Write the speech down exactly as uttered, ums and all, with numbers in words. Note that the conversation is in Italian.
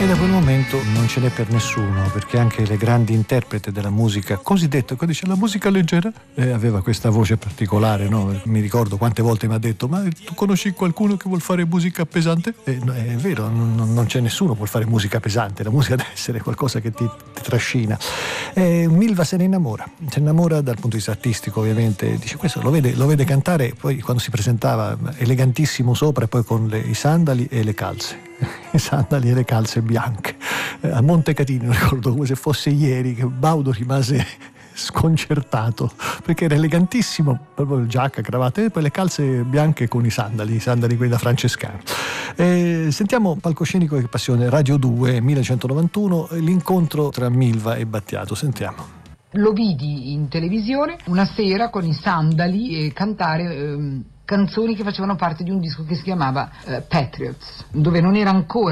E da quel momento non ce n'è per nessuno, perché anche le grandi interpreti della musica cosiddetta, quando dice la musica leggera, eh, aveva questa voce particolare, no? Mi ricordo quante volte mi ha detto: ma tu conosci qualcuno che vuol fare musica pesante? Eh, no, è vero, non, non c'è nessuno che vuol fare musica pesante, la musica deve essere qualcosa che ti, ti trascina. Eh, Milva se ne innamora, se ne innamora dal punto di vista artistico, ovviamente, dice questo, lo vede, lo vede cantare, poi quando si presentava elegantissimo sopra e poi con le, i sandali e le calze. I sandali e le calze bianche eh, a Montecatini, ricordo come se fosse ieri che Baudo rimase sconcertato perché era elegantissimo, proprio giacca, cravatta e poi le calze bianche con i sandali, i sandali quelli da francescano. Eh, sentiamo palcoscenico e passione, Radio due, millenovecentonovantuno, l'incontro tra Milva e Battiato, sentiamo. Lo vidi in televisione una sera con i sandali e cantare ehm, canzoni che facevano parte di un disco che si chiamava eh, Patriots, dove non era ancora